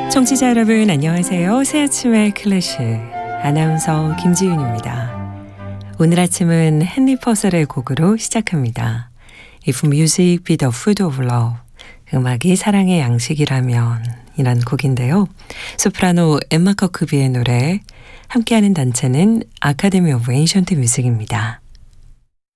청취자 여러분 안녕하세요. 새 아침의 클래식 아나운서 김지윤입니다. 오늘 아침은 헨리 퍼셀의 곡으로 시작합니다. If music be the food of love, 음악이 사랑의 양식이라면 이란 곡인데요. 소프라노 엠마 커크비의 노래, 함께하는 단체는 아카데미 오브 엔션트 뮤직입니다.